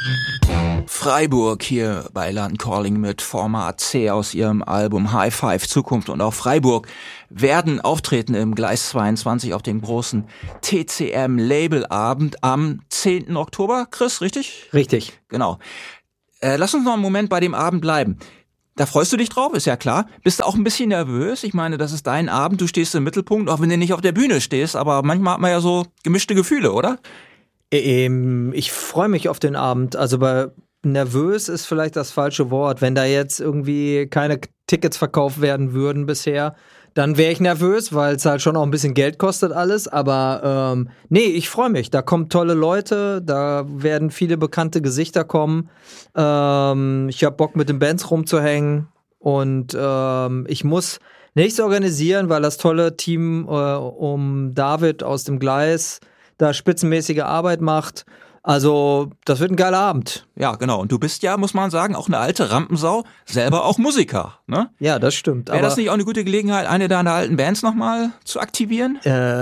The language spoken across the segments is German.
Freiburg hier bei London Calling mit Format C aus ihrem Album High Five Zukunft, und auch Freiburg werden auftreten im Gleis 22 auf dem großen TCM Labelabend am 10. Oktober. Chris, richtig? Richtig. Genau. Lass uns noch einen Moment bei dem Abend bleiben. Da freust du dich drauf, ist ja klar. Bist du auch ein bisschen nervös? Ich meine, das ist dein Abend, du stehst im Mittelpunkt, auch wenn du nicht auf der Bühne stehst, aber manchmal hat man ja so gemischte Gefühle, oder? Ich freue mich auf den Abend. Also nervös ist vielleicht das falsche Wort. Wenn da jetzt irgendwie keine Tickets verkauft werden würden bisher, dann wäre ich nervös, weil es halt schon auch ein bisschen Geld kostet alles. Aber nee, ich freue mich. Da kommen tolle Leute, da werden viele bekannte Gesichter kommen. Ich habe Bock, mit den Bands rumzuhängen. Und ich muss nichts organisieren, weil das tolle Team um David aus dem Gleis da spitzenmäßige Arbeit macht. Also, das wird ein geiler Abend. Ja, genau. Und du bist ja, muss man sagen, auch eine alte Rampensau, selber auch Musiker, ne? Ja, das stimmt. Wäre das nicht auch eine gute Gelegenheit, eine deiner alten Bands nochmal zu aktivieren?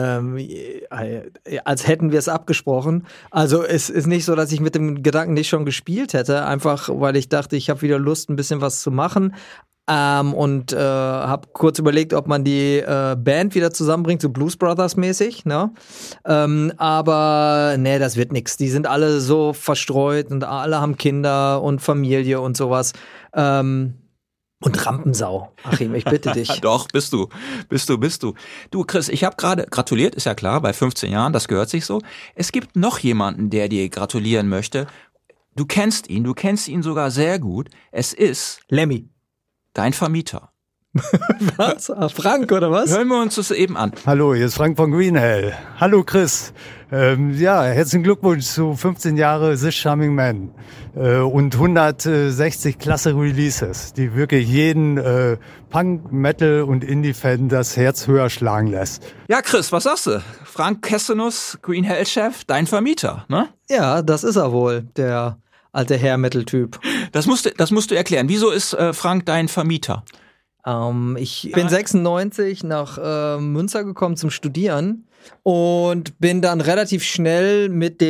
Als hätten wir es abgesprochen. Also, es ist nicht so, dass ich mit dem Gedanken nicht schon gespielt hätte, einfach weil ich dachte, ich habe wieder Lust, ein bisschen was zu machen. Und habe kurz überlegt, ob man die Band wieder zusammenbringt, so Blues Brothers mäßig, ne? Aber nee, das wird nix. Die sind alle so verstreut und alle haben Kinder und Familie und sowas. Und Rampensau. Achim, ich bitte dich. Doch, bist du. Du, Chris, ich habe gerade gratuliert, ist ja klar, bei 15 Jahren, das gehört sich so. Es gibt noch jemanden, der dir gratulieren möchte. Du kennst ihn sogar sehr gut. Es ist Lemmy. Dein Vermieter. Was? Frank, oder was? Hören wir uns das eben an. Hallo, hier ist Frank von Green Hell. Hallo Chris. Ja, herzlichen Glückwunsch zu 15 Jahre This Charming Man und 160 klasse Releases, die wirklich jeden Punk, Metal und Indie-Fan das Herz höher schlagen lässt. Ja, Chris, was sagst du? Frank Kessenus, Green Hell-Chef, dein Vermieter, ne? Ja, das ist er wohl, der alte Hair-Metal-Typ. Das musst du erklären. Wieso ist Frank dein Vermieter? Ich bin 96 nach Münster gekommen zum Studieren und bin dann relativ schnell mit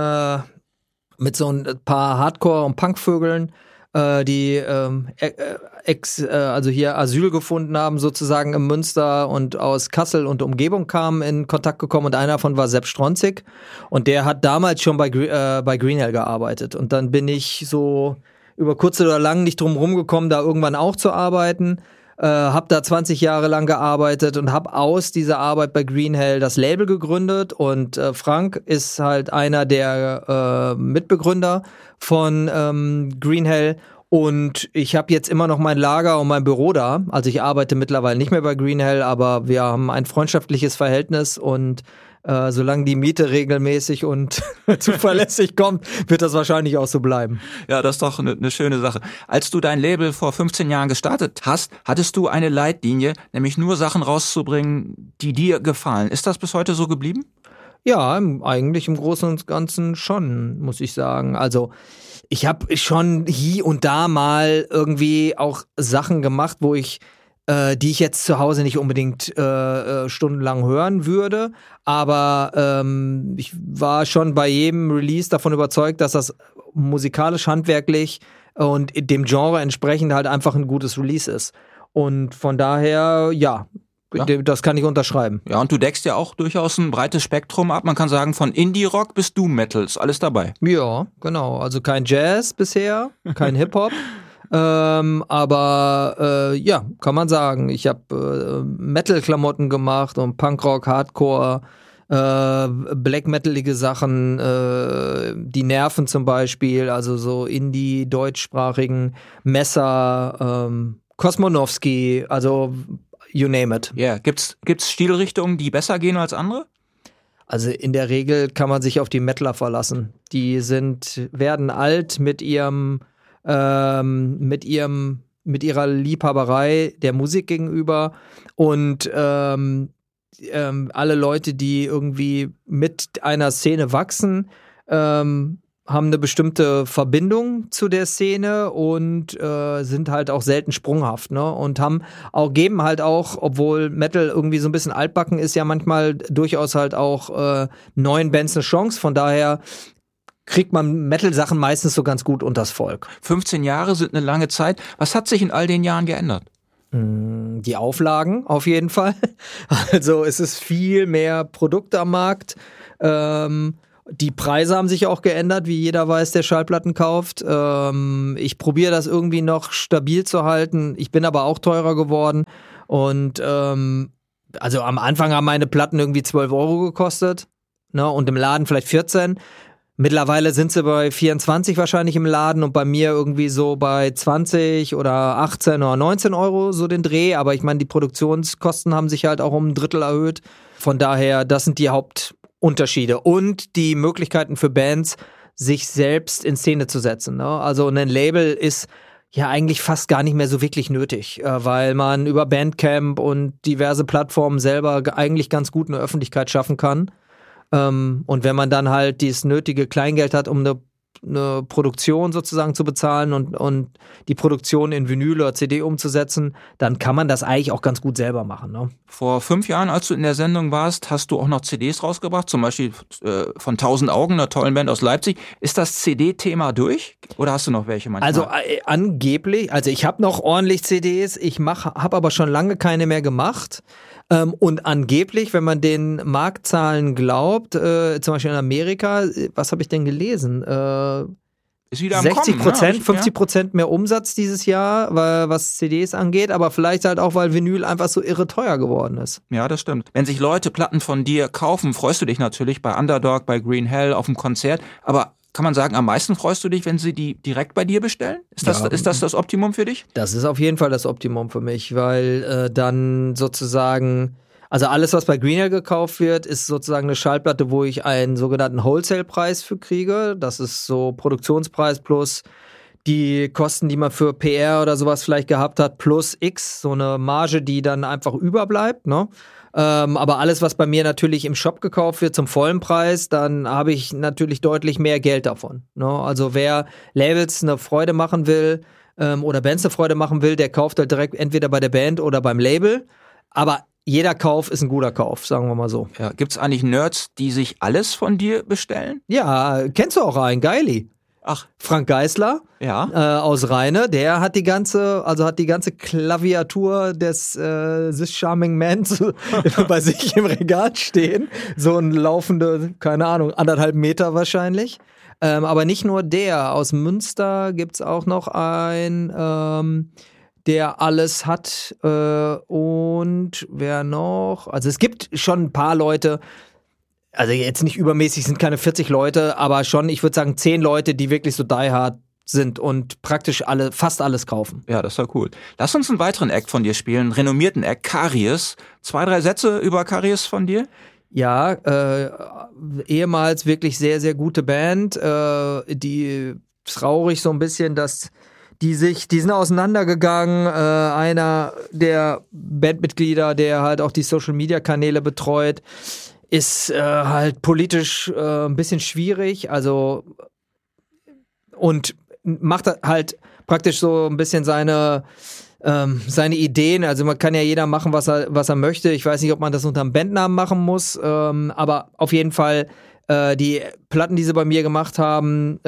so ein paar Hardcore- und Punkvögeln, die also hier Asyl gefunden haben, sozusagen in Münster und aus Kassel und Umgebung kamen, in Kontakt gekommen, und einer davon war Sepp Stronzig, und der hat damals schon bei Green Hell gearbeitet, und dann bin ich so über kurz oder lang nicht drum rumgekommen, da irgendwann auch zu arbeiten. Hab da 20 Jahre lang gearbeitet und hab aus dieser Arbeit bei Green Hell das Label gegründet, und Frank ist halt einer der Mitbegründer von Green Hell, und ich habe jetzt immer noch mein Lager und mein Büro da. Also ich arbeite mittlerweile nicht mehr bei Green Hell, aber wir haben ein freundschaftliches Verhältnis, und solange die Miete regelmäßig und zuverlässig kommt, wird das wahrscheinlich auch so bleiben. Ja, das ist doch eine schöne Sache. Als du dein Label vor 15 Jahren gestartet hast, hattest du eine Leitlinie, nämlich nur Sachen rauszubringen, die dir gefallen. Ist das bis heute so geblieben? Ja, eigentlich im Großen und Ganzen schon, muss ich sagen. Also ich habe schon hier und da mal irgendwie auch Sachen gemacht, wo ich die ich jetzt zu Hause nicht unbedingt stundenlang hören würde, aber ich war schon bei jedem Release davon überzeugt, dass das musikalisch, handwerklich und dem Genre entsprechend halt einfach ein gutes Release ist. Und von daher, ja, das kann ich unterschreiben. Ja, und du deckst ja auch durchaus ein breites Spektrum ab. Man kann sagen, von Indie-Rock bis Doom-Metal ist alles dabei. Ja, genau. Also kein Jazz bisher, kein Hip-Hop. Aber ja, kann man sagen. Ich habe Metal-Klamotten gemacht und Punkrock, Hardcore, Black-Metalige Sachen, die Nerven zum Beispiel, also so Indie-deutschsprachigen Messer, Kosmonowski, also you name it. Ja, gibt's Stilrichtungen, die besser gehen als andere? Also in der Regel kann man sich auf die Metaler verlassen. Die werden alt mit ihrer Liebhaberei der Musik gegenüber, und alle Leute, die irgendwie mit einer Szene wachsen, haben eine bestimmte Verbindung zu der Szene und sind halt auch selten sprunghaft, ne? Und geben halt auch, obwohl Metal irgendwie so ein bisschen altbacken ist, ja manchmal durchaus halt auch neuen Bands eine Chance. Von daher kriegt man Metal-Sachen meistens so ganz gut unters Volk. 15 Jahre sind eine lange Zeit. Was hat sich in all den Jahren geändert? Die Auflagen auf jeden Fall. Also es ist viel mehr Produkte am Markt. Die Preise haben sich auch geändert, wie jeder weiß, der Schallplatten kauft. Ich probiere das irgendwie noch stabil zu halten. Ich bin aber auch teurer geworden. Und also am Anfang haben meine Platten irgendwie 12 € gekostet, ne? Und im Laden vielleicht 14. Mittlerweile sind sie bei 24 wahrscheinlich im Laden und bei mir irgendwie so bei 20 oder 18 oder 19 € so den Dreh. Aber ich meine, die Produktionskosten haben sich halt auch um ein Drittel erhöht. Von daher, das sind die Hauptunterschiede. Und die Möglichkeiten für Bands, sich selbst in Szene zu setzen, ne? Also ein Label ist ja eigentlich fast gar nicht mehr so wirklich nötig, weil man über Bandcamp und diverse Plattformen selber eigentlich ganz gut eine Öffentlichkeit schaffen kann. Und wenn man dann halt dieses nötige Kleingeld hat, um eine Produktion sozusagen zu bezahlen und die Produktion in Vinyl oder CD umzusetzen, dann kann man das eigentlich auch ganz gut selber machen, ne? Vor 5 Jahren, als du in der Sendung warst, hast du auch noch CDs rausgebracht, zum Beispiel von 1000 Augen, einer tollen Band aus Leipzig. Ist das CD-Thema durch oder hast du noch welche manchmal? Also angeblich, also ich habe noch ordentlich CDs, habe aber schon lange keine mehr gemacht. Und angeblich, wenn man den Marktzahlen glaubt, zum Beispiel in Amerika, was habe ich denn gelesen? Ist wieder am 60%, Kommen, ne? 50% mehr Umsatz dieses Jahr, was CDs angeht, aber vielleicht halt auch, weil Vinyl einfach so irre teuer geworden ist. Ja, das stimmt. Wenn sich Leute Platten von dir kaufen, freust du dich natürlich bei Underdog, bei Green Hell, auf dem Konzert, aber kann man sagen, am meisten freust du dich, wenn sie die direkt bei dir bestellen? Ist das das Optimum für dich? Das ist auf jeden Fall das Optimum für mich, weil dann sozusagen, also alles, was bei Green Hell gekauft wird, ist sozusagen eine Schallplatte, wo ich einen sogenannten Wholesale-Preis für kriege. Das ist so Produktionspreis plus die Kosten, die man für PR oder sowas vielleicht gehabt hat, plus X, so eine Marge, die dann einfach überbleibt, ne? Aber alles, was bei mir natürlich im Shop gekauft wird zum vollen Preis, dann habe ich natürlich deutlich mehr Geld davon, ne? Also wer Labels eine Freude machen will oder Bands eine Freude machen will, der kauft halt direkt entweder bei der Band oder beim Label. Aber jeder Kauf ist ein guter Kauf, sagen wir mal so. Ja, gibt's eigentlich Nerds, die sich alles von dir bestellen? Ja, kennst du auch einen, Geili. Ach, Frank Geisler, ja. Aus Rheine, der hat die ganze Klaviatur des This Charming Man bei sich im Regal stehen. So ein laufende, keine Ahnung, 1,5 Meter wahrscheinlich. Aber nicht nur der. Aus Münster gibt's auch noch einen, der alles hat. Und wer noch? Also es gibt schon ein paar Leute. Also jetzt nicht übermäßig, sind keine 40 Leute, aber schon, ich würde sagen, 10 Leute, die wirklich so die hard sind und praktisch fast alles kaufen. Ja, das war cool. Lass uns einen weiteren Act von dir spielen, einen renommierten Act, Karies. 2, 3 Sätze über Karies von dir? Ja, ehemals wirklich sehr, sehr gute Band. Die traurig so ein bisschen, dass die sind auseinandergegangen. Einer der Bandmitglieder, der halt auch die Social-Media-Kanäle betreut, ist halt politisch ein bisschen schwierig, also und macht halt praktisch so ein bisschen seine Ideen, also man kann ja jeder machen, was er möchte. Ich weiß nicht, ob man das unter einem Bandnamen machen muss, aber auf jeden Fall die Platten, die sie bei mir gemacht haben,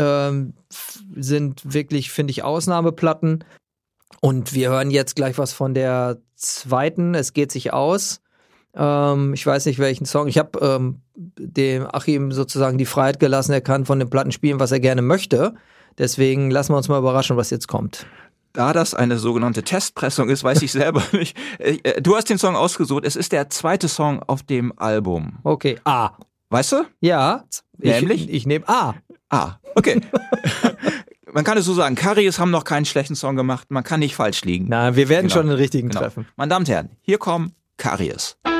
sind wirklich, finde ich, Ausnahmeplatten. Und wir hören jetzt gleich was von der zweiten, Es geht sich aus. Ich weiß nicht, welchen Song. Ich habe dem Achim sozusagen die Freiheit gelassen, er kann von den Platten spielen, was er gerne möchte. Deswegen lassen wir uns mal überraschen, was jetzt kommt. Da das eine sogenannte Testpressung ist, weiß ich selber nicht. Du hast den Song ausgesucht. Es ist der zweite Song auf dem Album. Okay, A. Weißt du? Ja. Nämlich? Ich nehme A. A, okay. Man kann es so sagen, Karies haben noch keinen schlechten Song gemacht. Man kann nicht falsch liegen. Na, wir werden schon den richtigen treffen. Meine Damen und Herren, hier kommen Karies.